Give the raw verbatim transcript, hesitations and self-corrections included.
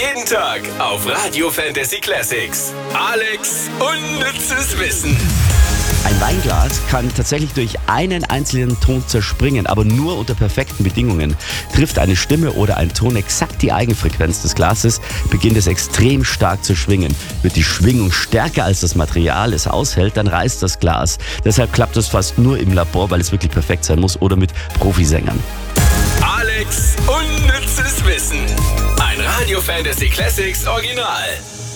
Jeden Tag auf Radio Fantasy Classics. Alex unnützes Wissen. Ein Weinglas kann tatsächlich durch einen einzelnen Ton zerspringen, aber nur unter perfekten Bedingungen. Trifft eine Stimme oder ein Ton exakt die Eigenfrequenz des Glases, beginnt es extrem stark zu schwingen. Wird die Schwingung stärker als das Material es aushält, dann reißt das Glas. Deshalb klappt das fast nur im Labor, weil es wirklich perfekt sein muss, oder mit Profisängern. Alex unnützes Wissen. Ein Radio Fantasy Classics Original.